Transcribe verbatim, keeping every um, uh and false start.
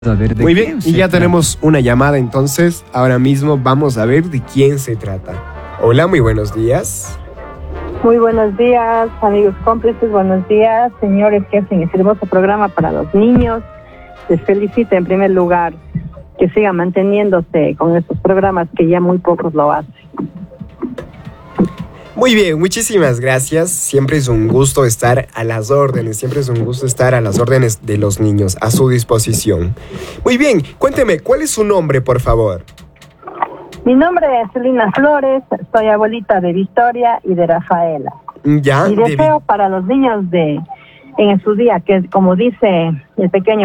A ver, ¿de Muy quién bien, se y ya trata? tenemos una llamada, entonces ahora mismo vamos a ver de quién se trata. Hola, muy buenos días. Muy buenos días, amigos cómplices, buenos días, señores que hacen este hermoso programa para los niños. Les felicito en primer lugar que sigan manteniéndose con estos programas que ya muy pocos lo hacen. Muy bien, muchísimas gracias. Siempre es un gusto estar a las órdenes, siempre es un gusto estar a las órdenes de los niños, a su disposición. Muy bien, cuénteme, ¿cuál es su nombre, por favor? Mi nombre es Celina Flores, soy abuelita de Victoria y de Rafaela. Ya, Mi de- deseo para los niños de en su día, que como dice el pequeño